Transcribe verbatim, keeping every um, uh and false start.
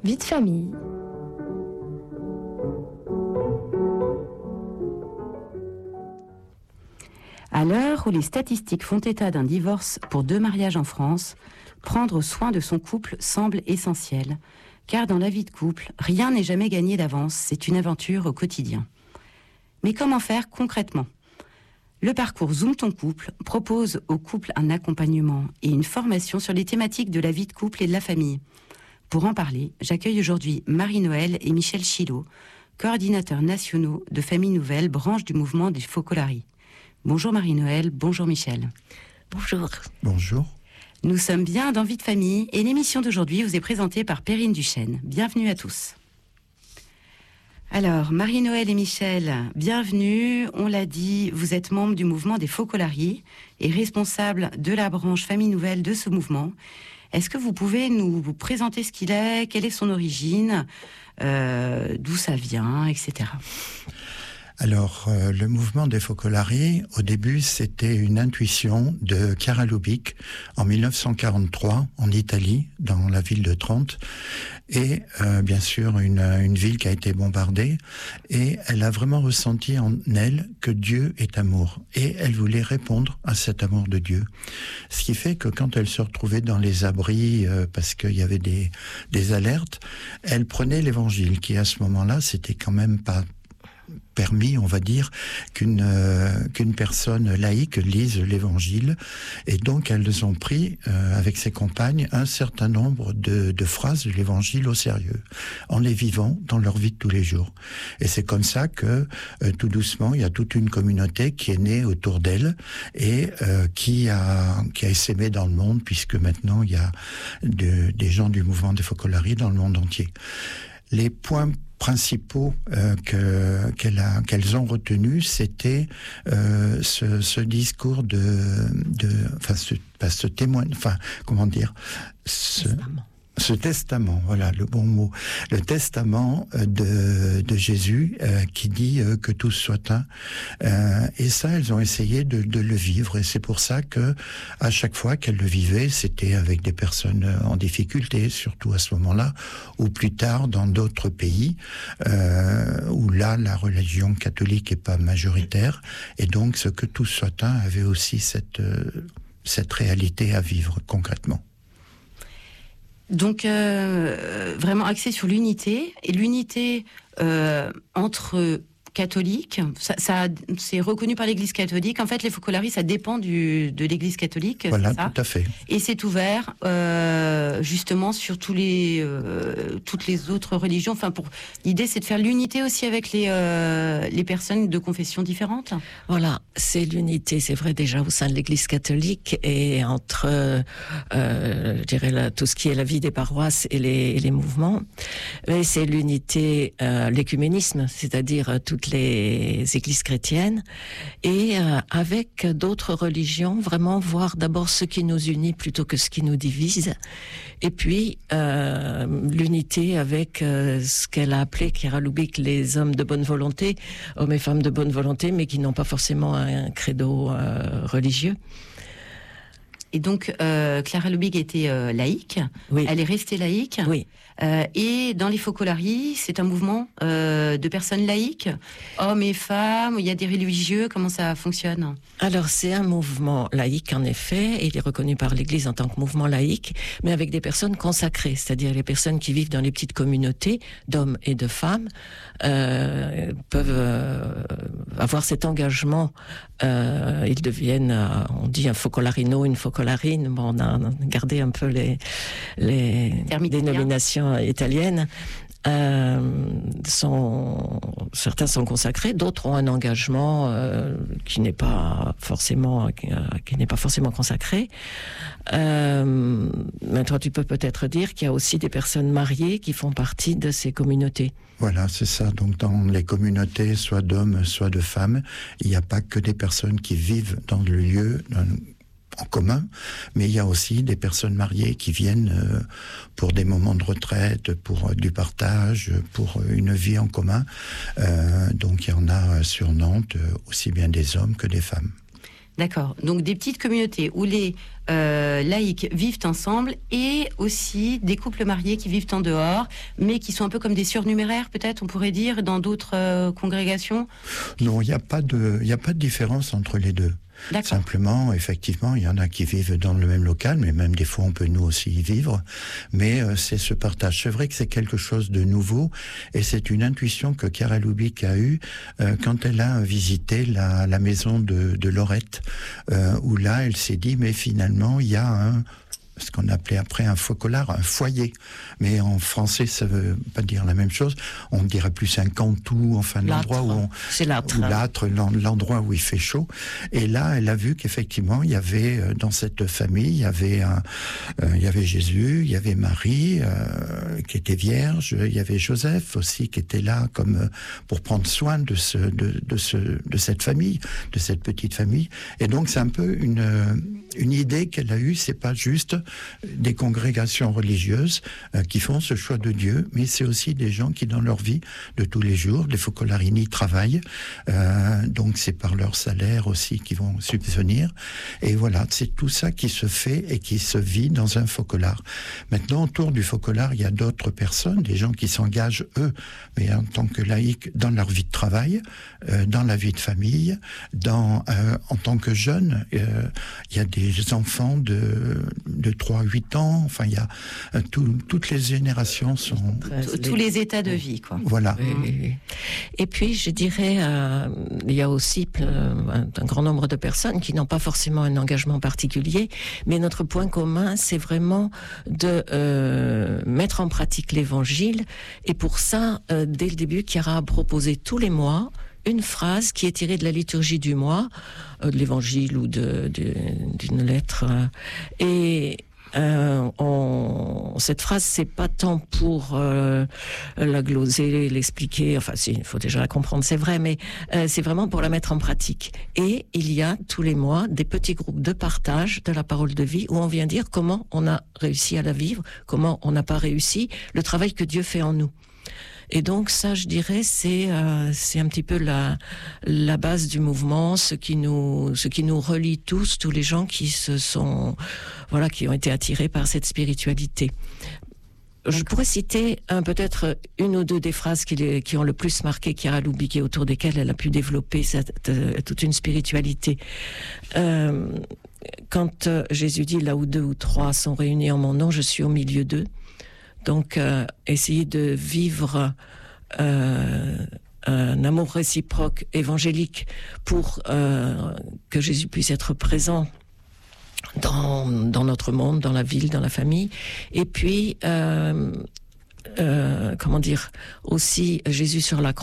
Vie de famille. À l'heure où les statistiques font état d'un divorce pour deux mariages en France, prendre soin de son couple semble essentiel, car dans la vie de couple, rien n'est jamais gagné d'avance, c'est une aventure au quotidien. Mais comment faire concrètement ? Le parcours Zoom ton couple propose au couple un accompagnement et une formation sur les thématiques de la vie de couple et de la famille. Pour en parler, j'accueille aujourd'hui Marie-Noëlle et Michel Chilot, coordinateurs nationaux de Famille Nouvelle, branche du mouvement des Focolari. Bonjour Marie-Noëlle, bonjour Michel. Bonjour. Bonjour. Nous sommes bien dans Vie de famille et l'émission d'aujourd'hui vous est présentée par Perrine Duchesne. Bienvenue à tous. Alors, Marie-Noëlle et Michel, bienvenue. On l'a dit, vous êtes membre du mouvement des Focolari et responsable de la branche Famille Nouvelle de ce mouvement. Est-ce que vous pouvez nous vous présenter ce qu'il est, quelle est son origine, euh, d'où ça vient, et cetera. Alors, euh, le mouvement des Focolari, au début, c'était une intuition de Chiara Lubich en mille neuf cent quarante-trois, en Italie, dans la ville de Trente, et euh, bien sûr une, une ville qui a été bombardée, et elle a vraiment ressenti en elle que Dieu est amour, et elle voulait répondre à cet amour de Dieu. Ce qui fait que quand elle se retrouvait dans les abris, euh, parce qu'il y avait des, des alertes, elle prenait l'évangile, qui à ce moment-là, c'était quand même pas permis, on va dire, qu'une euh, qu'une personne laïque lise l'Évangile. Et donc, elles ont pris, euh, avec ses compagnes, un certain nombre de, de phrases de l'Évangile au sérieux, en les vivant dans leur vie de tous les jours. Et c'est comme ça que, euh, tout doucement, il y a toute une communauté qui est née autour d'elle et euh, qui a qui a essaimé dans le monde, puisque maintenant, il y a de, des gens du mouvement des Focolari dans le monde entier. Les points principaux euh, que, qu'elle a, qu'elles ont retenus, c'était euh, ce, ce discours de, de enfin, ce, pas ce témoin, enfin, comment dire, ce, ce testament, voilà le bon mot, le testament de, de Jésus euh, qui dit euh, que tous soient un. Euh, et ça, elles ont essayé de, de le vivre, et c'est pour ça que à chaque fois qu'elles le vivaient, c'était avec des personnes en difficulté, surtout à ce moment-là, ou plus tard dans d'autres pays euh, où là la religion catholique est pas majoritaire, et donc ce que tous soient un avait aussi cette euh, cette réalité à vivre concrètement. Donc, euh, vraiment axé sur l'unité, et l'unité euh, entre catholiques, ça, ça, c'est reconnu par l'Église catholique. En fait, les Focolari, ça dépend du, de l'Église catholique. Voilà, c'est ça tout à fait. Et c'est ouvert, euh, justement, sur tous les, euh, toutes les autres religions. Enfin, pour, l'idée, c'est de faire l'unité aussi avec les, euh, les personnes de confessions différentes. Voilà, c'est l'unité, c'est vrai, déjà au sein de l'Église catholique et entre, euh, je dirais, là, tout ce qui est la vie des paroisses et les, et les mouvements. Mais c'est l'unité, euh, l'écuménisme, c'est-à-dire toutes les églises chrétiennes, et euh, avec d'autres religions, vraiment voir d'abord ce qui nous unit plutôt que ce qui nous divise, et puis euh, l'unité avec euh, ce qu'elle a appelé, Chiara Lubich, les hommes de bonne volonté, hommes et femmes de bonne volonté, mais qui n'ont pas forcément un credo euh, religieux. Et donc, euh, Chiara Lubich était euh, laïque, oui. Elle est restée laïque. Oui. Euh, et dans les Focolari, c'est un mouvement euh, de personnes laïques, hommes et femmes, il y a des religieux, comment ça fonctionne ? Alors, c'est un mouvement laïque, en effet, et il est reconnu par l'Église en tant que mouvement laïque, mais avec des personnes consacrées, c'est-à-dire les personnes qui vivent dans les petites communautés d'hommes et de femmes, euh, peuvent euh, avoir cet engagement. Euh, ils deviennent, euh, on dit un Focolarino, une Focolarine, bon, on a gardé un peu les, les dénominations italiennes. Euh, sont, certains sont consacrés, d'autres ont un engagement euh, qui n'est pas forcément qui, euh, qui n'est pas forcément consacré. Euh, mais toi, tu peux peut-être dire qu'il y a aussi des personnes mariées qui font partie de ces communautés. Voilà, c'est ça. Donc, dans les communautés, soit d'hommes, soit de femmes, il n'y a pas que des personnes qui vivent dans le lieu en commun, mais il y a aussi des personnes mariées qui viennent euh, pour des moments de retraite, pour euh, du partage, pour euh, une vie en commun. Euh, donc il y en a sur Nantes, euh, aussi bien des hommes que des femmes. D'accord. Donc des petites communautés où les euh, laïcs vivent ensemble et aussi des couples mariés qui vivent en dehors, mais qui sont un peu comme des surnuméraires, peut-être, on pourrait dire, dans d'autres euh, congrégations. Non, il n'y a pas de, il n'y a pas de différence entre les deux. D'accord. Simplement, effectivement, il y en a qui vivent dans le même local, mais même des fois, on peut nous aussi y vivre. Mais euh, c'est ce partage. C'est vrai que c'est quelque chose de nouveau, et c'est une intuition que Chiara Lubick a eue euh, quand elle a visité la, la maison de, de Lorette, euh, où là, elle s'est dit, mais finalement, il y a un... ce qu'on appelait après un focolare, un foyer. Mais en français, ça veut pas dire la même chose. On dirait plus un cantou, enfin l'endroit où on... C'est l'âtre. Où l'âtre, l'endroit où il fait chaud. Et là, elle a vu qu'effectivement, il y avait, dans cette famille, il y avait un, euh, il y avait Jésus, il y avait Marie, euh, qui était vierge, il y avait Joseph aussi, qui était là comme pour prendre soin de ce, de, de ce, de cette famille, de cette petite famille. Et donc, c'est un peu une, une idée qu'elle a eue, c'est pas juste des congrégations religieuses euh, qui font ce choix de Dieu, mais c'est aussi des gens qui, dans leur vie de tous les jours, les focolarini travaillent, euh, donc c'est par leur salaire aussi qu'ils vont subvenir. Et voilà, c'est tout ça qui se fait et qui se vit dans un focolare. Maintenant, autour du focolare, il y a d'autres personnes, des gens qui s'engagent, eux, mais en tant que laïcs, dans leur vie de travail, euh, dans la vie de famille, dans, euh, en tant que jeunes, euh, il y a des enfants de, de trois à huit ans, enfin il y a euh, tout, toutes les générations sont... Tous les états de vie, quoi. Voilà. Oui, oui, oui. Et puis je dirais, euh, il y a aussi un, un grand nombre de personnes qui n'ont pas forcément un engagement particulier, mais notre point commun, c'est vraiment de euh, mettre en pratique l'évangile, et pour ça, euh, dès le début, Chiara a proposé tous les mois une phrase qui est tirée de la liturgie du mois, euh, de l'évangile ou de, de, d'une lettre. Euh, et euh, on, cette phrase, c'est pas tant pour euh, la gloser, l'expliquer, enfin, il faut déjà la comprendre, c'est vrai, mais euh, c'est vraiment pour la mettre en pratique. Et il y a tous les mois des petits groupes de partage de la parole de vie où on vient dire comment on a réussi à la vivre, comment on n'a pas réussi, le travail que Dieu fait en nous. Et donc ça, je dirais, c'est euh, c'est un petit peu la la base du mouvement, ce qui nous ce qui nous relie tous, tous les gens qui se sont voilà qui ont été attirés par cette spiritualité. Je pourrais citer un, peut-être une ou deux des phrases qui, les, qui ont le plus marqué Chiara Lubick et autour desquelles elle a pu développer cette, euh, toute une spiritualité. Euh, quand euh, Jésus dit là où deux ou trois sont réunis en mon nom, je suis au milieu d'eux. Donc, euh, essayer de vivre euh, un amour réciproque évangélique pour euh, que Jésus puisse être présent dans, dans notre monde, dans la ville, dans la famille. Et puis, euh, euh, comment dire, aussi Jésus sur la croix.